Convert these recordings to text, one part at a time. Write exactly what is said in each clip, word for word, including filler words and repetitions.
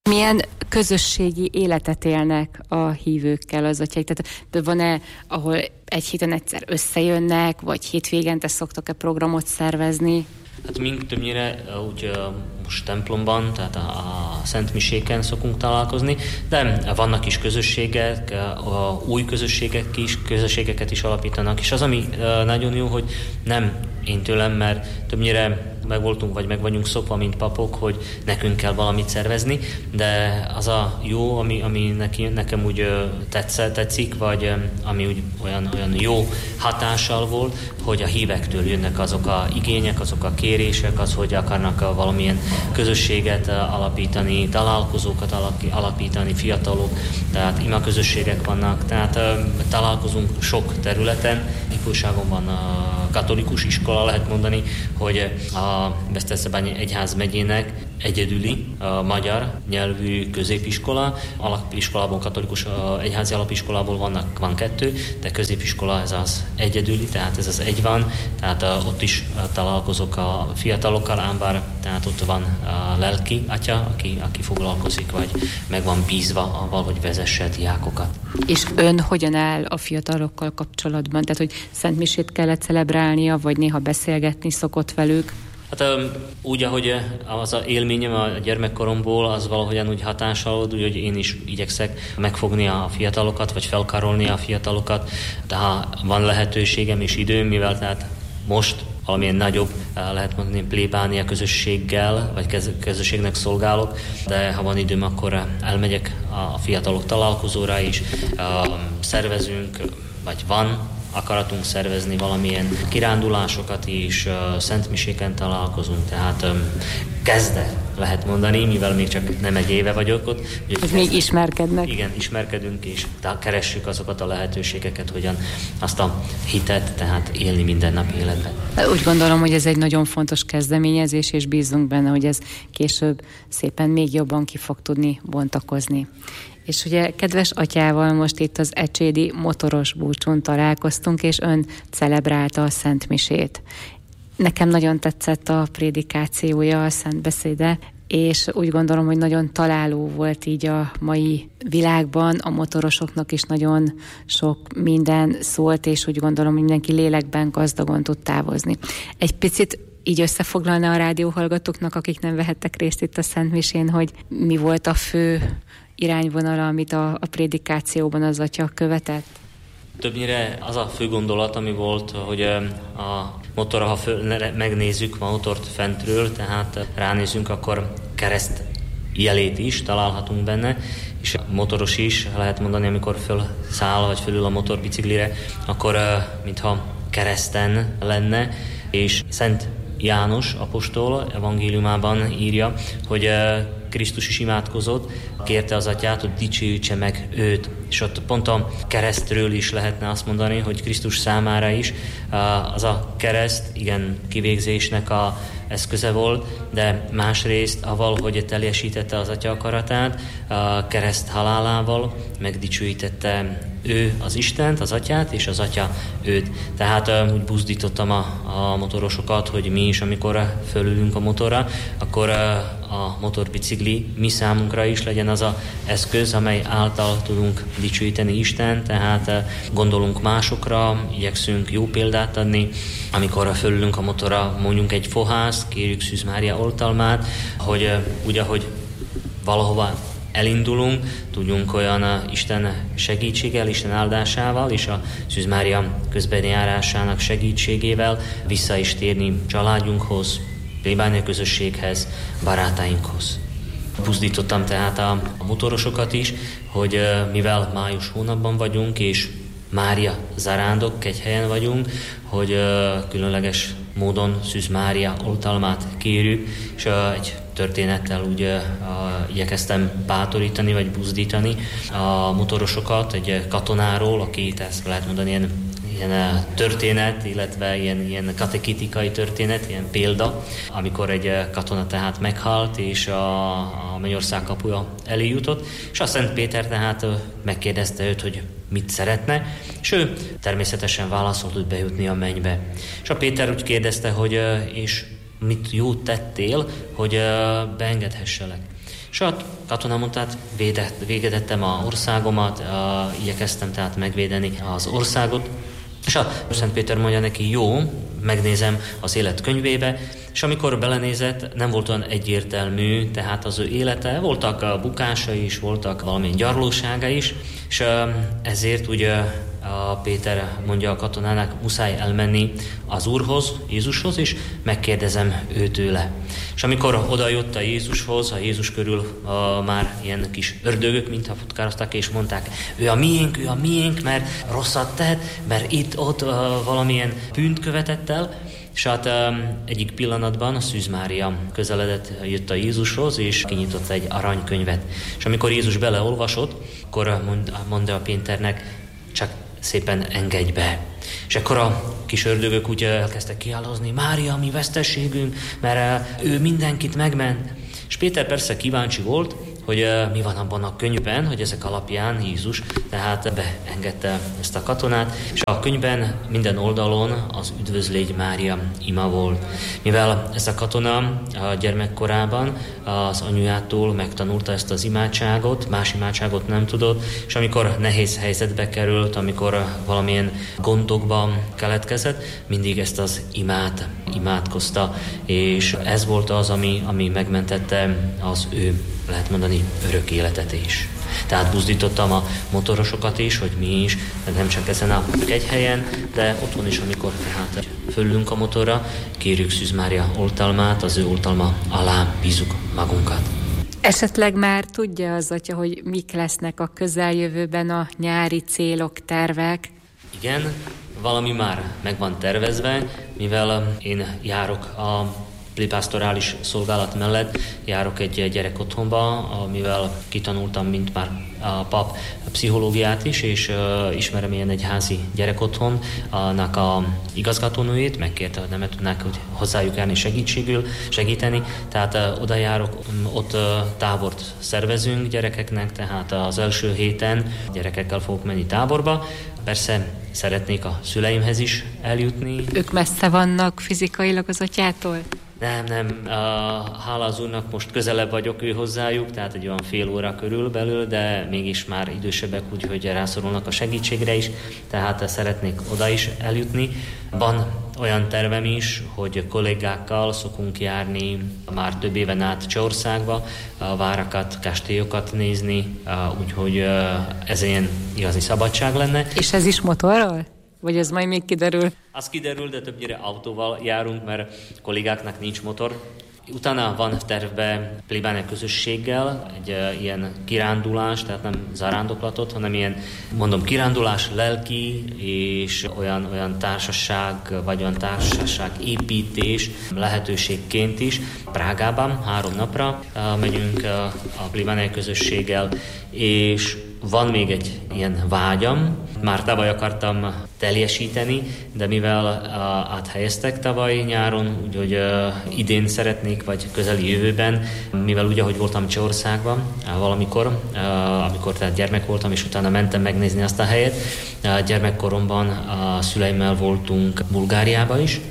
Milyen közösségi életet élnek a hívőkkel az atyáik? Tehát van-e, ahol egy héten egyszer összejönnek, vagy hétvégente szoktak-e programot szervezni? Hát mink többnyire úgy most templomban, tehát a, a szentmiséken szokunk találkozni, de vannak is közösségek, a új közösségek is, közösségeket is alapítanak, és az, ami nagyon jó, hogy nem én tőlem, mert többnyire meg voltunk, vagy meg vagyunk szokva, mint papok, hogy nekünk kell valamit szervezni, de az a jó, ami, ami neki, nekem úgy tetsz, tetszik, vagy ami úgy olyan, olyan jó hatással volt, hogy a hívektől jönnek azok a igények, azok a kérések, az, hogy akarnak valamilyen közösséget alapítani, találkozókat alapítani, fiatalok, tehát imaközösségek vannak, tehát találkozunk sok területen. Ifjúságon van a katolikus iskola, lehet mondani, hogy a Beszterszebányi Egyház megyének egyedüli a magyar nyelvű középiskola. Alapiskolában, katolikus egyházi alapiskolából vannak, van kettő, de középiskola ez az egyedüli, tehát ez az egy van, tehát ott is találkozok a fiatalokkal, ám bár tehát ott van a lelki atya, aki, aki foglalkozik, vagy meg van bízva avval, hogy vezesse diákokat. És ön hogyan áll a fiatalokkal kapcsolatban? Tehát, hogy szentmisét kellett celebrálnia, vagy néha beszélgetni szokott velük? Hát úgy, ahogy az a élményem a gyermekkoromból, az valahogyan úgy hatással, úgy, hogy én is igyekszek megfogni a fiatalokat, vagy felkarolni a fiatalokat, de ha van lehetőségem és időm, mivel tehát most valamilyen nagyobb, lehet mondani, plébánia közösséggel, vagy közösségnek szolgálok, de ha van időm, akkor elmegyek a fiatalok találkozóra is, szervezünk, vagy van akaratunk szervezni valamilyen kirándulásokat is, szentmiséken találkozunk, tehát kezde lehet mondani, mivel még csak nem egy éve vagyok ott. Ez még ismerkednek. Igen, ismerkedünk, és keressük azokat a lehetőségeket, hogyan azt a hitet, tehát élni minden nap életben. Úgy gondolom, hogy ez egy nagyon fontos kezdeményezés, és bízunk benne, hogy ez később szépen még jobban ki fog tudni bontakozni. És ugye kedves atyával most itt az ecsédi motoros búcsún találkoztunk, és ön celebrálta a szentmisét. Nekem nagyon tetszett a prédikációja, a szentbeszéde, és úgy gondolom, hogy nagyon találó volt így a mai világban, a motorosoknak is nagyon sok minden szólt, és úgy gondolom, hogy mindenki lélekben gazdagon tud távozni. Egy picit így összefoglalna a rádióhallgatóknak, akik nem vehettek részt itt a szentmisén, hogy mi volt a fő irányvonala, amit a, a prédikációban az atya követett? Többnyire az a fő gondolat, ami volt, hogy a motorra, ha föl, megnézzük a motort fentről, tehát ránézünk, akkor kereszt jelét is találhatunk benne, és a motoros is, lehet mondani, amikor fölszáll, vagy fölül a motorbiciklire, akkor mintha kereszten lenne, és Szent János apostol evangéliumában írja, hogy Krisztus is imádkozott, kérte az atyát, hogy dicsőítse meg őt. És ott pont a keresztről is lehetne azt mondani, hogy Krisztus számára is az a kereszt, igen, kivégzésnek a eszköze volt, de másrészt, avval, hogy teljesítette az atya akaratát, a kereszt halálával megdicsőítette ő az Istent, az atyát, és az atya őt. Tehát úgy buzdítottam a, a motorosokat, hogy mi is, amikor fölülünk a motorra, akkor a motorbicikli mi számunkra is legyen az az eszköz, amely által tudunk dicsőíteni Istent, tehát gondolunk másokra, igyekszünk jó példát adni. Amikor fölülünk a motorra, mondjunk egy fohászt, kérjük Szűz Mária oltalmát, hogy úgy, ahogy valahova elindulunk, tudjunk olyan Isten segítséggel, Isten áldásával és a Szűz Mária közbenjárásának segítségével vissza is térni családjunkhoz, plébánia közösséghez, barátainkhoz. Buzdítottam tehát a motorosokat is, hogy mivel május hónapban vagyunk, és Mária zarándok egy helyen vagyunk, hogy különleges módon Szűz Mária oltalmát kérjük, és egy történettel úgy uh, igyekeztem bátorítani, vagy buzdítani a motorosokat egy katonáról, aki ezt lehet mondani ilyen, ilyen történet, illetve ilyen, ilyen katechitikai történet, ilyen példa, amikor egy katona tehát meghalt, és a, a Mennyország kapuja elé jutott, és a Szent Péter tehát megkérdezte őt, hogy mit szeretne, és ő természetesen válaszolt, hogy bejutni a mennybe. És a Péter úgy kérdezte, hogy és mit jót tettél, hogy beengedhesselek. És a katona mondta, hát védettem az országomat, igyekeztem tehát megvédeni az országot, és a Szent Péter mondja neki, jó, megnézem az élet könyvébe, és amikor belenézett, nem volt olyan egyértelmű, tehát az ő élete, voltak bukásai is, voltak valamilyen gyarlósága is, és ezért ugye a Péter mondja a katonának, muszáj elmenni az Úrhoz, Jézushoz, és megkérdezem őt tőle. És amikor oda jött a Jézushoz, a Jézus körül a, már ilyen kis ördögök, mintha futkároztak, és mondták, ő a miénk, ő a miénk, mert rosszat tett, mert itt-ott valamilyen bűnt követett el. És hát um, egyik pillanatban a Szűz Mária közeledett, jött a Jézushoz, és kinyitotta egy aranykönyvet. És amikor Jézus beleolvasott, akkor mond, mondta a Péternek, csak szépen engedj be. És akkor a kis ördögök úgy elkezdtek kiállozni, Mária, mi vesztességünk, mert ő mindenkit megment. És Péter persze kíváncsi volt, hogy uh, mi van abban a könyvben, hogy ezek alapján Jézus tehát beengedte ezt a katonát, és a könyvben minden oldalon az üdvözlégy Mária ima volt. Mivel ez a katona a gyermekkorában az anyujától megtanulta ezt az imádságot, más imádságot nem tudott, és amikor nehéz helyzetbe került, amikor valamilyen gondokban keletkezett, mindig ezt az imát imádkozta, és ez volt az, ami, ami megmentette az ő, lehet mondani, örök életet is. Tehát buzdítottam a motorosokat is, hogy mi is, nem csak ezen a kegyhelyen, de otthon is, amikor tehát föllünk a motorra, kérjük Szűz Mária oltalmát, az ő oltalma alá bízunk magunkat. Esetleg már tudja az atya, hogy mik lesznek a közeljövőben a nyári célok, tervek? Igen, valami már meg van tervezve, mivel én járok a pastorális szolgálat mellett, járok egy gyerekotthonba, mivel kitanultam, mint már a pap, a pszichológiát is, és uh, ismerem ilyen egy házi gyerekotthon, annak a igazgatónőjét, megkérte, hogy nem tudnák hogy hozzájuk járni segítségül, segíteni, tehát uh, oda járok, ott uh, tábort szervezünk gyerekeknek, tehát az első héten gyerekekkel fogok menni táborba. Persze szeretnék a szüleimhez is eljutni. Ők messze vannak fizikailag az atyától? Nem, nem, uh, hála az Úrnak most közelebb vagyok ő hozzájuk, tehát egy olyan fél óra körül belül, de mégis már idősebbek, úgyhogy rászorulnak a segítségre is, tehát szeretnék oda is eljutni. Van olyan tervem is, hogy kollégákkal szokunk járni már több éven át Csehországba, a várakat, kastélyokat nézni, uh, úgyhogy uh, ez ilyen igazi szabadság lenne. És ez is motorral? Vagy ez majd még kiderül? Az kiderül, de többnyire autóval járunk, mert kollégáknak nincs motor. Utána van tervben plébánia közösséggel egy uh, ilyen kirándulás, tehát nem zarándoklatot, hanem ilyen, mondom, kirándulás, lelki és olyan, olyan társaság, vagy olyan társaság építés lehetőségként is. Prágában három napra uh, megyünk uh, a plébánia közösséggel, és van még egy ilyen vágyam, már tavaly akartam teljesíteni, de mivel uh, áthelyeztek tavaly nyáron, úgyhogy uh, idén szeretnék, vagy közeli jövőben, mivel ugye, hogy voltam Csehországban uh, valamikor, uh, amikor tehát gyermek voltam, és utána mentem megnézni azt a helyet. Uh, gyermekkoromban a szüleimmel voltunk Bulgáriába is,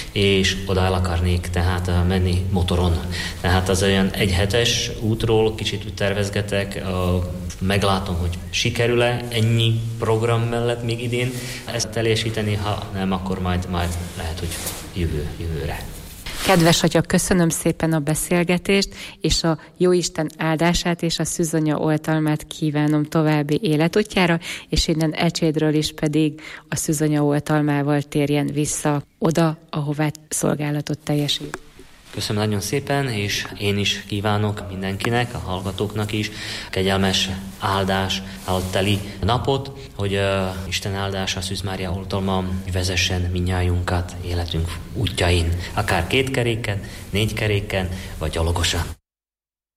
és oda el akarnék tehát uh, menni motoron. Tehát az olyan egyhetes útról kicsit úgy tervezgetek, uh, meglátom, hogy sikerül-e ennyi program mellett még idén ezt teljesíteni, ha nem, akkor majd, majd lehet, hogy jövő, jövőre. Kedves atya, köszönöm szépen a beszélgetést, és a Jóisten áldását és a szűzanya oltalmát kívánom további életútjára, és innen Ecsédről is pedig a szűzanya oltalmával térjen vissza oda, ahová szolgálatot teljesít. Köszönöm nagyon szépen, és én is kívánok mindenkinek, a hallgatóknak is kegyelmes áldás alatt teli napot, hogy uh, Isten áldása, Szűz Mária oltalma vezessen mindnyájunkat életünk útjain, akár két keréken, négy keréken, vagy gyalogosan.